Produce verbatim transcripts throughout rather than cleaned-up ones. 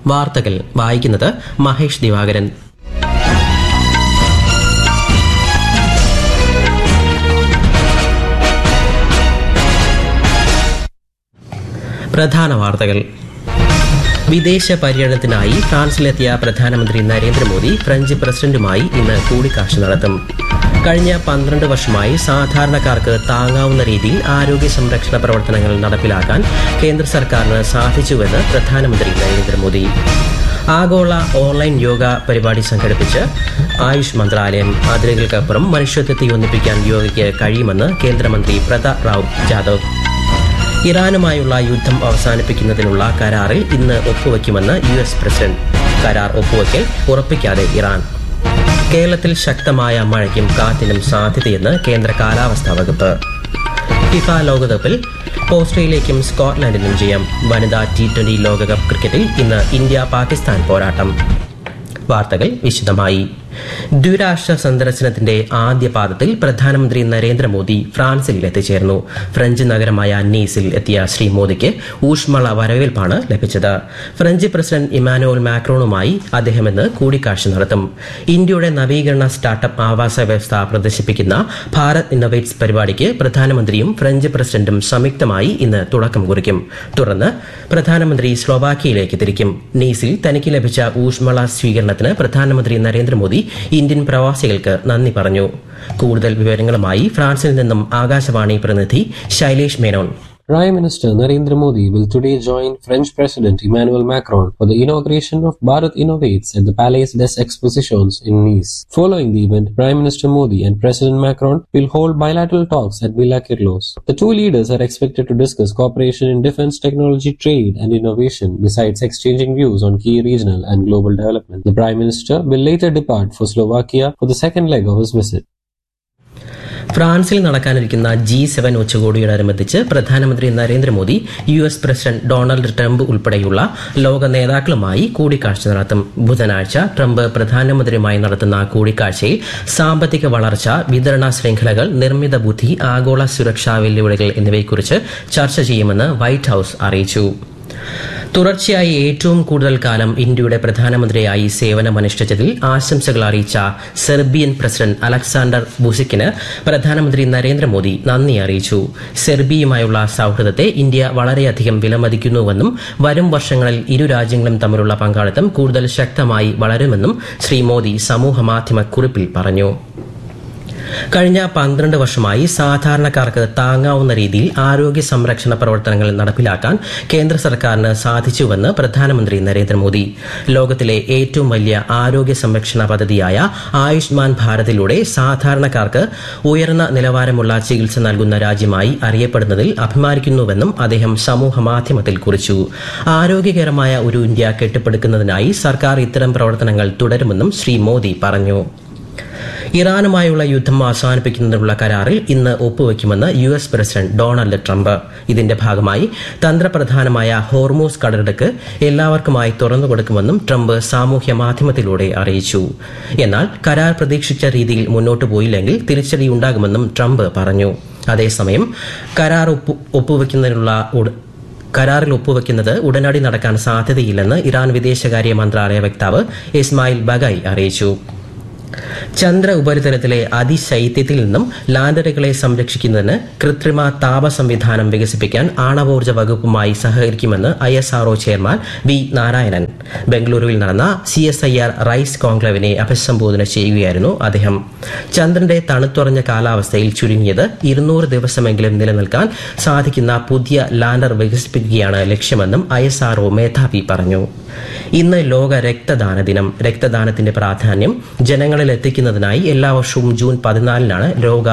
വാർത്തകൾ വായിക്കുന്നത് മഹേഷ് ദിവാകരൻ. പ്രധാന വാർത്തകൾ. വിദേശ പര്യടനത്തിനായി ഫ്രാൻസിലെത്തിയ പ്രധാനമന്ത്രി നരേന്ദ്രമോദി ഫ്രഞ്ച് പ്രസിഡന്റുമായി ഇന്ന് കൂടിക്കാഴ്ച നടത്തും. കഴിഞ്ഞ പന്ത്രണ്ട് വർഷമായി സാധാരണക്കാർക്ക് താങ്ങാവുന്ന രീതിയിൽ ആരോഗ്യ സംരക്ഷണ പ്രവർത്തനങ്ങൾ നടപ്പിലാക്കാൻ കേന്ദ്ര സർക്കാരിന് സാധിച്ചുവെന്ന് പ്രധാനമന്ത്രി നരേന്ദ്രമോദി. ആഗോള ഓൺലൈൻ യോഗ പരിപാടി സംഘടിപ്പിച്ച് ആയുഷ് മന്ത്രാലയം. അതിരുകൾക്കപ്പുറം മനുഷ്യത്വത്തെ ഒന്നിപ്പിക്കാൻ യോഗയ്ക്ക് കഴിയുമെന്ന് കേന്ദ്രമന്ത്രി പ്രതാപ് റാവു ജാദവ്. ഇറാനുമായുള്ള യുദ്ധം അവസാനിപ്പിക്കുന്നതിനുള്ള കരാറിൽ ഇന്ന് ഒപ്പുവയ്ക്കുമെന്ന് യു എസ് പ്രസിഡന്റ്. കരാർ ഒപ്പുവയ്ക്കൽ ഉറപ്പിക്കാതെ ഇറാൻ. കേരളത്തിൽ ശക്തമായ മഴയ്ക്കും കാറ്റിനും സാധ്യതയെന്ന് കേന്ദ്ര കാലാവസ്ഥാ വകുപ്പ്. ഫിഫ ലോകകപ്പിൽ ഓസ്ട്രേലിയയ്ക്കും സ്കോട്ട്ലൻഡിനും ജയം. വനിതാ ടി ട്വന്റി ലോകകപ്പ് ക്രിക്കറ്റിൽ ഇന്ന് ഇന്ത്യ പാകിസ്ഥാൻ പോരാട്ടം. വാർത്തകൾ വിശദമായി. ദ്വിരാഷ്ട്ര സന്ദർശനത്തിന്റെ ആദ്യ പാദത്തിൽ പ്രധാനമന്ത്രി നരേന്ദ്രമോദി ഫ്രാൻസിൽ എത്തിച്ചേർന്നു. ഫ്രഞ്ച് നഗരമായ നീസിൽ എത്തിയ ശ്രീ മോദിക്ക് ഊഷ്മള വരവേൽപ്പാണ് ലഭിച്ചത്. ഫ്രഞ്ച് പ്രസിഡന്റ് ഇമാനുവൽ മാക്രോണുമായി അദ്ദേഹം ഇന്ന് കൂടിക്കാഴ്ച നടത്തും. ഇന്ത്യയുടെ നവീകരണ സ്റ്റാർട്ടപ്പ് ആവാസ വ്യവസ്ഥ പ്രദർശിപ്പിക്കുന്ന ഭാരത് ഇന്നോവേറ്റ്സ് പരിപാടിക്ക് പ്രധാനമന്ത്രിയും ഫ്രഞ്ച് പ്രസിഡന്റും സംയുക്തമായി ഇന്ന് തുടക്കം കുറിക്കും. തുടർന്ന് പ്രധാനമന്ത്രി സ്ലോവാക്കിയയിലേക്ക് തിരിക്കും. നീസിൽ തനിക്ക് ലഭിച്ച ഊഷ്മള സ്വീകരണത്തിന് പ്രധാനമന്ത്രി നരേന്ദ്രമോദി ഇന്ത്യൻ പ്രവാസികൾക്ക് നന്ദി പറഞ്ഞു. കൂടുതൽ വിവരങ്ങളുമായി ഫ്രാൻസിൽ നിന്നും ആകാശവാണി പ്രതിനിധി Shailesh Menon. Prime Minister Narendra Modi will today join French President Emmanuel Macron for the inauguration of Bharat Innovates at the Palais des Expositions in Nice. Following the event, Prime Minister Modi and President Macron will hold bilateral talks at Villa Kirlos. The two leaders are expected to discuss cooperation in defense technology, trade and innovation, besides exchanging views on key regional and global development. The Prime Minister will later depart for Slovakia for the second leg of his visit. ഫ്രാൻസിൽ നടക്കാനിരിക്കുന്ന G seven ഉച്ചകോടിയോടനുബന്ധിച്ച് പ്രധാനമന്ത്രി Narendra Modi U S president Donald Trump ഉൾപ്പെടെയുള്ള ലോക നേതാക്കളുമായി കൂടിക്കാഴ്ച നടത്തും. ബുധനാഴ്ച Trump പ്രധാനമന്ത്രിയുമായി നടത്തുന്ന കൂടിക്കാഴ്ചയിൽ സാമ്പത്തിക വളർച്ച, വിതരണ ശൃംഖലകൾ, നിർമ്മിത ബുദ്ധി, ആഗോള സുരക്ഷാ വെല്ലുവിളികൾ എന്നിവയെക്കുറിച്ച് ചർച്ച ചെയ്യുമെന്ന് വൈറ്റ് ഹൌസ് അറിയിച്ചു. തുടർച്ചയായി ഏറ്റവും കൂടുതൽ കാലം ഇന്ത്യയുടെ പ്രധാനമന്ത്രിയായി സേവനമനുഷ്ഠിച്ചതിൽ ആശംസകൾ അറിയിച്ച സെർബിയൻ പ്രസിഡന്റ് അലക്സാണ്ടർ ബുസിക്കിന് പ്രധാനമന്ത്രി നരേന്ദ്രമോദി നന്ദി അറിയിച്ചു. സെർബിയയുമായുള്ള സൌഹൃദത്തെ ഇന്ത്യ വളരെയധികം വിലമതിക്കുന്നുവെന്നും വരും വർഷങ്ങളിൽ ഇരു രാജ്യങ്ങളും തമ്മിലുള്ള പങ്കാളിത്തം കൂടുതൽ ശക്തമായി വളരുമെന്നും ശ്രീ മോദി സമൂഹമാധ്യമ കുറിപ്പിൽ പറഞ്ഞു. കഴിഞ്ഞ പന്ത്രണ്ട് വർഷമായി സാധാരണക്കാർക്ക് താങ്ങാവുന്ന രീതിയിൽ ആരോഗ്യ സംരക്ഷണ പ്രവർത്തനങ്ങൾ നടപ്പിലാക്കാൻ കേന്ദ്ര സർക്കാരിന് സാധിച്ചുവെന്ന് പ്രധാനമന്ത്രി നരേന്ദ്രമോദി. ലോകത്തിലെ ഏറ്റവും വലിയ ആരോഗ്യ സംരക്ഷണ പദ്ധതിയായ ആയുഷ്മാൻ ഭാരതിലൂടെ സാധാരണക്കാർക്ക് ഉയർന്ന നിലവാരമുള്ള ചികിത്സ നൽകുന്ന രാജ്യമായി അറിയപ്പെടുന്നതിൽ അഭിമാനിക്കുന്നുവെന്നും അദ്ദേഹം സമൂഹമാധ്യമത്തിൽ കുറിച്ചു. ആരോഗ്യകരമായ ഒരു ഇന്ത്യ കെട്ടിപ്പടുക്കുന്നതിനായി സർക്കാർ ഇത്തരം പ്രവർത്തനങ്ങൾ തുടരുമെന്നും ശ്രീ മോദി പറഞ്ഞു. ഇറാനുമായുള്ള യുദ്ധം അവസാനിപ്പിക്കുന്നതിനുള്ള കരാറിൽ ഇന്ന് ഒപ്പുവയ്ക്കുമെന്ന് U S president Donald Trump. ഇതിന്റെ ഭാഗമായി തന്ത്രപ്രധാനമായ ഹോർമൂസ് കടലിടുക്ക് എല്ലാവർക്കുമായി തുറന്നുകൊടുക്കുമെന്നും ട്രംപ് സാമൂഹ്യ മാധ്യമത്തിലൂടെ അറിയിച്ചു. എന്നാൽ കരാർ പ്രതീക്ഷിച്ച രീതിയിൽ മുന്നോട്ടു പോയില്ലെങ്കിൽ തിരിച്ചടിയുണ്ടാകുമെന്നും ട്രംപ് പറഞ്ഞു. അതേസമയം കരാർ ഒപ്പുവയ്ക്കുന്നതിനുള്ള കരാറിൽ ഒപ്പുവയ്ക്കുന്നത് ഉടനടി നടക്കാൻ സാധ്യതയില്ലെന്ന് ഇറാൻ വിദേശകാര്യ മന്ത്രാലയ വക്താവ് ഇസ്മായിൽ ബഗായി അറിയിച്ചു. ചന്ദ്ര ഉപരിതലത്തിലെ അതിശൈത്യത്തിൽ നിന്നും ലാൻഡറുകളെ സംരക്ഷിക്കുന്നതിന് കൃത്രിമ താപ സംവിധാനം വികസിപ്പിക്കാൻ ആണവോർജ്ജ വകുപ്പുമായി സഹകരിക്കുമെന്ന് I S R O chairman V Narayanan. ബംഗളൂരുവിൽ നടന്ന C S I R rice കോൺക്ലേവിനെ അഭിസംബോധന ചെയ്യുകയായിരുന്നു അദ്ദേഹം. ചന്ദ്രന്റെ തണുത്തുറഞ്ഞ കാലാവസ്ഥയിൽ ചുരുങ്ങിയത് ഇരുന്നൂറ് ദിവസമെങ്കിലും നിലനിൽക്കാൻ സാധിക്കുന്ന പുതിയ ലാൻഡർ വികസിപ്പിക്കുകയാണ് ലക്ഷ്യമെന്നും ഐ എസ് ആർ ഒ മേധാവി പറഞ്ഞു. ഇന്ന് ലോക രക്തദാന ദിനം. രക്തദാനത്തിന്റെ പ്രാധാന്യം ജനങ്ങളിൽ എത്തിക്കുന്നതിനായി എല്ലാ വർഷവും ജൂൺ പതിനാലിനാണ് ലോക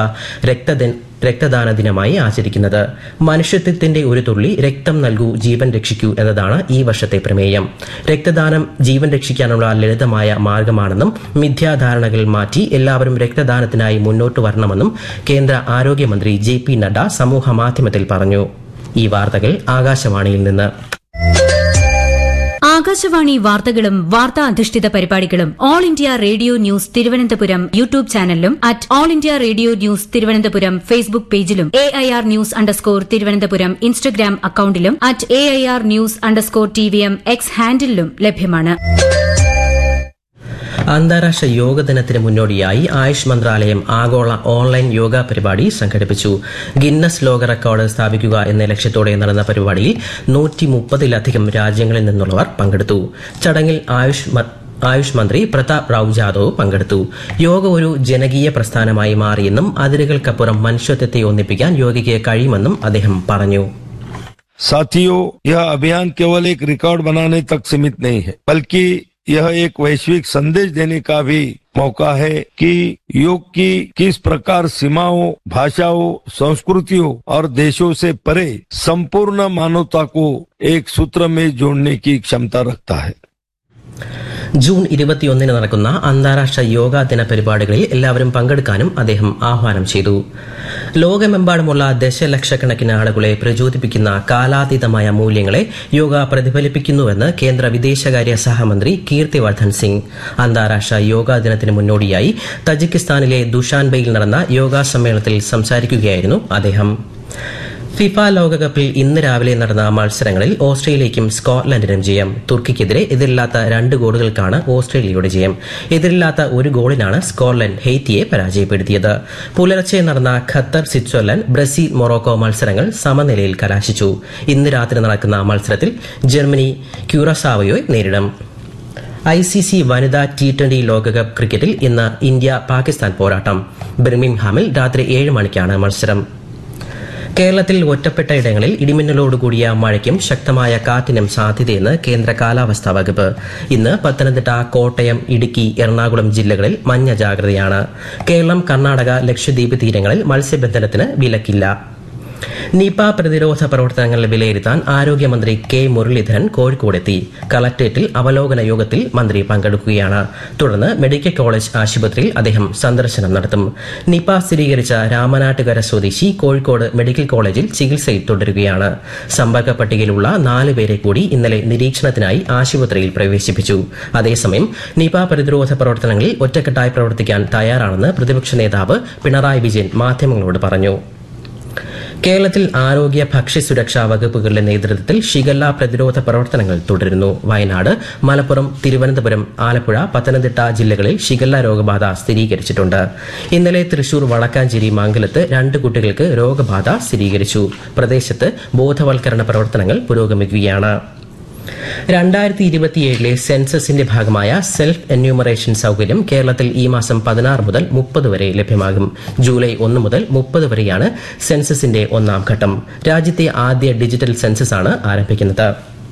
രക്തദാന ദിനമായി ആചരിക്കുന്നത്. മനുഷ്യത്വത്തിന്റെ ഒരു തുള്ളി രക്തം നൽകൂ, ജീവൻ രക്ഷിക്കൂ എന്നതാണ് ഈ വർഷത്തെ പ്രമേയം. രക്തദാനം ജീവൻ രക്ഷിക്കാനുള്ള ലളിതമായ മാർഗമാണെന്നും മിഥ്യാധാരണകൾ മാറ്റി എല്ലാവരും രക്തദാനത്തിനായി മുന്നോട്ട് വരണമെന്നും കേന്ദ്ര ആരോഗ്യമന്ത്രി ജെ പി നഡ്ഡ സമൂഹമാധ്യമത്തിൽ പറഞ്ഞു. ഈ വാർത്തകൾ ആകാശവാണിയിൽ നിന്ന്. ആകാശവാണി വാർത്തകളും വാർത്താ അധിഷ്ഠിത പരിപാടികളും all India radio news Thiruvananthapuram YouTube ചാനലിലും at all India radio news Thiruvananthapuram Facebook പേജിലും A I R news underscore Thiruvananthapuram Instagram അക്കൌണ്ടിലും at A I R news underscore T V M X ഹാൻഡിലും ലഭ്യമാണ്. അന്താരാഷ്ട്ര യോഗ ദിനത്തിന് മുന്നോടിയായി ആയുഷ് മന്ത്രാലയം ആഗോള ഓൺലൈൻ യോഗ പരിപാടി സംഘടിപ്പിച്ചു. ഗിന്നസ് ലോക റെക്കോർഡ് സ്ഥാപിക്കുക എന്ന ലക്ഷ്യത്തോടെ നടന്ന പരിപാടിയിൽ നൂറ്റി മുപ്പതിലധികം രാജ്യങ്ങളിൽ നിന്നുള്ളവർ പങ്കെടുത്തു. ചടങ്ങിൽ ആയുഷ് ആയുഷ് മന്ത്രി പ്രതാപ് റാവു ജാദവ് പങ്കെടുത്തു. യോഗ ഒരു ജനകീയ പ്രസ്ഥാനമായി മാറിയെന്നും അതിരുകൾക്കപ്പുറം മനുഷ്യത്വത്തെ ഒന്നിപ്പിക്കാൻ യോഗയ്ക്ക് കഴിയുമെന്നും അദ്ദേഹം പറഞ്ഞു. साथियों, यह अभियान केवल एक रिकॉर्ड बनाने तक सीमित नहीं है, बल्कि यह एक वैश्विक संदेश देने का भी मौका है कि योग की किस प्रकार सीमाओं, भाषाओं, संस्कृतियों और देशों से परे संपूर्ण मानवता को एक सूत्र में जोड़ने की क्षमता रखता है. ജൂൺ ഇരുപത്തിയൊന്നിന് നടക്കുന്ന അന്താരാഷ്ട്ര യോഗാ ദിന പരിപാടികളിൽ എല്ലാവരും പങ്കെടുക്കാനും അദ്ദേഹം ആഹ്വാനം ചെയ്തു. ലോകമെമ്പാടുമുള്ള ദശലക്ഷക്കണക്കിന് ആളുകളെ പ്രചോദിപ്പിക്കുന്ന കാലാതീതമായ മൂല്യങ്ങളെ യോഗ പ്രതിഫലിപ്പിക്കുന്നുവെന്ന് കേന്ദ്ര വിദേശകാര്യ സഹമന്ത്രി കീർത്തിവർദ്ധൻ സിംഗ്. അന്താരാഷ്ട്ര യോഗാ ദിനത്തിന് മുന്നോടിയായി തജിക്കിസ്ഥാനിലെ ദുഷാൻബെയിൽ നടന്ന യോഗാ സമ്മേളനത്തിൽ സംസാരിക്കുകയായിരുന്നു അദ്ദേഹം. ഫിഫ ലോകകപ്പിൽ ഇന്ന് രാവിലെ നടന്ന മത്സരങ്ങളിൽ ഓസ്ട്രേലിയയ്ക്കും സ്കോട്ട്ലൻഡിനും ജയം. തുർക്കിക്കെതിരെ എതിരില്ലാത്ത രണ്ട് ഗോളുകൾക്കാണ് ഓസ്ട്രേലിയയുടെ ജയം. എതിരില്ലാത്ത ഒരു ഗോളിനാണ് സ്കോട്ട്ലൻഡ് ഹെയ്ത്തിയെ പരാജയപ്പെടുത്തിയത്. പുലർച്ചെ നടന്ന ഖത്തർ, സ്വിറ്റ്സർലൻഡ്, ബ്രസീൽ, മൊറോക്കോ മത്സരങ്ങൾ സമനിലയിൽ കലാശിച്ചു. ഇന്ന് രാത്രി നടക്കുന്ന മത്സരത്തിൽ ജർമ്മനി ക്യൂറസാവോയെ നേരിടും. ഐ സി സി വനിതാ ടി ട്വന്റി ലോകകപ്പ് ക്രിക്കറ്റിൽ ഇന്ന് ഇന്ത്യ പാകിസ്ഥാൻ പോരാട്ടം. ബിർമിംഗ്ഹാമിൽ രാത്രി ഏഴ് മണിക്കാണ് മത്സരം. കേരളത്തിൽ ഒറ്റപ്പെട്ട ഇടങ്ങളിൽ ഇടിമിന്നലോടുകൂടിയ മഴയ്ക്കും ശക്തമായ കാറ്റിനും സാധ്യതയെന്ന് കേന്ദ്ര കാലാവസ്ഥാ വകുപ്പ്. ഇന്ന് പത്തനംതിട്ട, കോട്ടയം, ഇടുക്കി, എറണാകുളം ജില്ലകളിൽ മഞ്ഞ ജാഗ്രതയാണ്. കേരളം, കർണാടക, ലക്ഷദ്വീപ് തീരങ്ങളിൽ മത്സ്യബന്ധനത്തിന് വിലക്കില്ല. നിപ പ്രതിരോധ പ്രവർത്തനങ്ങൾ വിലയിരുത്താൻ ആരോഗ്യമന്ത്രി കെ മുരളീധരൻ കോഴിക്കോടെത്തി. കളക്ടറേറ്റിൽ അവലോകന യോഗത്തിൽ മന്ത്രി പങ്കെടുക്കുകയാണ്. തുടർന്ന് മെഡിക്കൽ കോളേജ് ആശുപത്രിയിൽ അദ്ദേഹം സന്ദർശനം നടത്തും. നിപ സ്ഥിരീകരിച്ച രാമനാട്ടുകര സ്വദേശി കോഴിക്കോട് മെഡിക്കൽ കോളേജിൽ ചികിത്സയിൽ തുടരുകയാണ്. സമ്പർക്ക പട്ടികയിലുള്ള നാല് പേരെ കൂടി ഇന്നലെ നിരീക്ഷണത്തിനായി ആശുപത്രിയിൽ പ്രവേശിപ്പിച്ചു. അതേസമയം നിപ പ്രതിരോധ പ്രവർത്തനങ്ങളിൽ ഒറ്റക്കെട്ടായി പ്രവർത്തിക്കാൻ തയ്യാറാണെന്ന് പ്രതിപക്ഷ നേതാവ് പിണറായി വിജയൻ മാധ്യമങ്ങളോട് പറഞ്ഞു. കേരളത്തിൽ ആരോഗ്യ ഭക്ഷ്യസുരക്ഷാ വകുപ്പുകളുടെ നേതൃത്വത്തിൽ ഷിഗല്ല പ്രതിരോധ പ്രവർത്തനങ്ങൾ തുടരുന്നു. വയനാട്, മലപ്പുറം, തിരുവനന്തപുരം, ആലപ്പുഴ, പത്തനംതിട്ട ജില്ലകളിൽ ഷിഗല്ല രോഗബാധ സ്ഥിരീകരിച്ചിട്ടുണ്ട്. ഇന്നലെ തൃശൂർ, വളക്കാഞ്ചേരി, മംഗലത്ത് രണ്ട് കുട്ടികൾക്ക് രോഗബാധ സ്ഥിരീകരിച്ചു. പ്രദേശത്ത് ബോധവൽക്കരണ പ്രവർത്തനങ്ങൾ പുരോഗമിക്കുകയാണ്. രണ്ടായിരത്തി ഇരുപത്തിയേഴിലെ സെൻസസിന്റെ ഭാഗമായ സെൽഫ് എന്യൂമറേഷൻ സൌകര്യം കേരളത്തിൽ ഈ മാസം പതിനാറ് മുതൽ മുപ്പത് വരെ ലഭ്യമാകും. ജൂലൈ ഒന്ന് മുതൽ മുപ്പത് വരെയാണ് സെൻസസിന്റെ ഒന്നാം ഘട്ടം. രാജ്യത്തെ ആദ്യ ഡിജിറ്റൽ സെൻസസാണ് ആരംഭിക്കുന്നത്.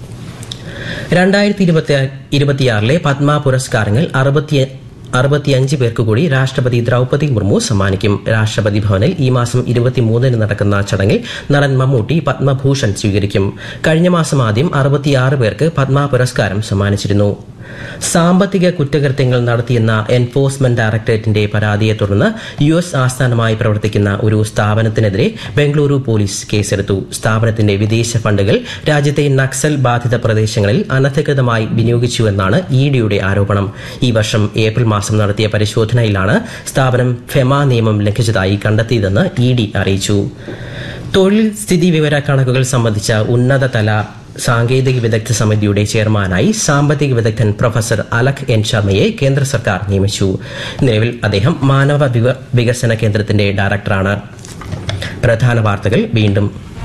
രണ്ടായിരത്തി ഇരുപത്തിയാറിലെ പത്മ പുരസ്കാരങ്ങൾ അറുപത്തി അറുപത്തിയഞ്ച് പേർക്ക് കൂടി രാഷ്ട്രപതി ദ്രൌപദി മുർമു സമ്മാനിക്കും. രാഷ്ട്രപതി ഭവനിൽ ഈ മാസം ഇരുപത്തിമൂന്നിന് നടക്കുന്ന ചടങ്ങിൽ നടൻ മമ്മൂട്ടി പത്മഭൂഷൺ സ്വീകരിക്കും. കഴിഞ്ഞ മാസം ആദ്യം അറുപത്തിയാറ് പേർക്ക് പത്മ പുരസ്കാരം സമ്മാനിച്ചിരുന്നു. സാമ്പത്തിക കുറ്റകൃത്യങ്ങൾ നടത്തിയെന്ന എൻഫോഴ്സ്മെന്റ് ഡയറക്ടറേറ്റിന്റെ പരാതിയെ തുടർന്ന് യു എസ് ആസ്ഥാനമായി പ്രവർത്തിക്കുന്ന ഒരു സ്ഥാപനത്തിനെതിരെ ബംഗളൂരു പോലീസ് കേസെടുത്തു. സ്ഥാപനത്തിന്റെ വിദേശ ഫണ്ടുകൾ രാജ്യത്തെ നക്സൽ ബാധിത പ്രദേശങ്ങളിൽ അനധികൃതമായി വിനിയോഗിച്ചുവെന്നാണ് ഇ ഡിയുടെ ആരോപണം. ഈ വർഷം ഏപ്രിൽ മാസം നടത്തിയ പരിശോധനയിലാണ് സ്ഥാപനം ഫെമ നിയമം ലംഘിച്ചതായി കണ്ടെത്തിയതെന്ന് ഇ ഡി അറിയിച്ചു. തൊഴിൽ സ്ഥിതി വിവര കണക്കുകൾ സംബന്ധിച്ച ഉന്നതതല സാങ്കേതിക വിദഗ്ധ സമിതിയുടെ ചെയർമാനായി സാമ്പത്തിക വിദഗ്ധൻ പ്രൊഫസർ അലക് എൻ ശർമ്മയെ കേന്ദ്ര സർക്കാർ നിയമിച്ചു. നിലവിൽ അദ്ദേഹം മാനവ വികസന കേന്ദ്രത്തിന്റെ ഡയറക്ടറാണ്. പ്രധാന വാർത്തകൾ വീണ്ടും.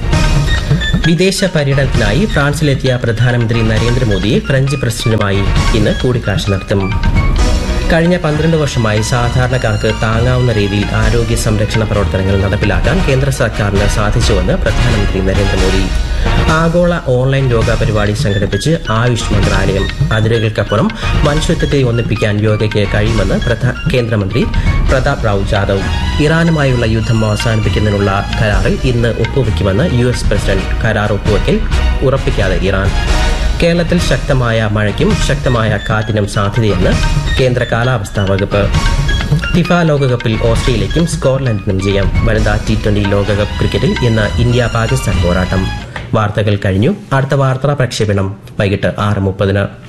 വിദേശ പര്യടനത്തിനായി ഫ്രാൻസിലെത്തിയ പ്രധാനമന്ത്രി നരേന്ദ്രമോദിയെ ഫ്രഞ്ച് പ്രസിഡന്റുമായി ഇന്ന് കൂടിക്കാഴ്ച നടത്തും. കഴിഞ്ഞ പന്ത്രണ്ട് വർഷമായി സാധാരണക്കാർക്ക് താങ്ങാവുന്ന രീതിയിൽ ആരോഗ്യ സംരക്ഷണ പ്രവർത്തനങ്ങൾ നടപ്പിലാക്കാൻ കേന്ദ്ര സർക്കാരിന് സാധിച്ചുവെന്ന് പ്രധാനമന്ത്രി നരേന്ദ്രമോദി. ആഗോള ഓൺലൈൻ യോഗ പരിപാടി സംഘടിപ്പിച്ച് ആയുഷ് മന്ത്രാലയം. അതിരുകൾക്കപ്പുറം മനുഷ്യത്വത്തെ ഒന്നിപ്പിക്കാൻ യോഗയ്ക്ക് കഴിയുമെന്ന് കേന്ദ്രമന്ത്രി പ്രതാപ് റാവു ജാദവ്. ഇറാനുമായുള്ള യുദ്ധം അവസാനിപ്പിക്കുന്നതിനുള്ള കരാറിൽ ഇന്ന് ഒപ്പുവയ്ക്കുമെന്ന് യു എസ് പ്രസിഡന്റ്. കരാർ ഒപ്പുവയ്ക്കൽ ഉറപ്പിക്കാതെ ഇറാൻ. കേരളത്തിൽ ശക്തമായ മഴയ്ക്കും ശക്തമായ കാറ്റിനും സാധ്യതയെന്ന് കേന്ദ്ര കാലാവസ്ഥാ വകുപ്പ്. ഫിഫ ലോകകപ്പിൽ ഓസ്ട്രേലിയയ്ക്കും സ്കോട്ട്ലൻഡിനും ജയം. വനിതാ ടി ട്വന്റി ലോകകപ്പ് ക്രിക്കറ്റിൽ ഇന്ന് ഇന്ത്യ പാകിസ്ഥാൻ പോരാട്ടം. വാർത്തകൾ കഴിഞ്ഞു. അടുത്ത വാർത്താ പ്രക്ഷേപണം വൈകിട്ട് ആറ് മുപ്പതിന്.